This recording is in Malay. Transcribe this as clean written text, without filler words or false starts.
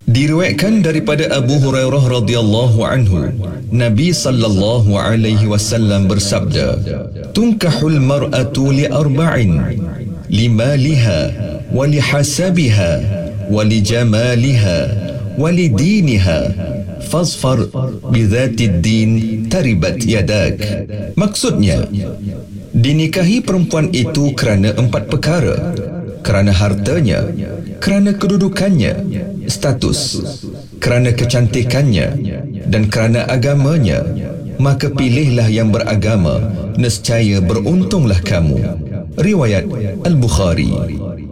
Diriwayatkan daripada Abu Hurairah radhiyallahu anhu, Nabi sallallahu alaihi wasallam bersabda, "Tunkahul mar'atu li arba'in, limaliha wa lihasabiha wa lijamaliha wa lidiniha, fasfar bidzatid din taribat yadak." Maksudnya, dinikahi perempuan itu kerana 4 perkara: kerana hartanya, kerana kedudukannya, status, kerana kecantikannya, dan kerana agamanya. Maka pilihlah yang beragama, nescaya beruntunglah kamu. Riwayat Al-Bukhari.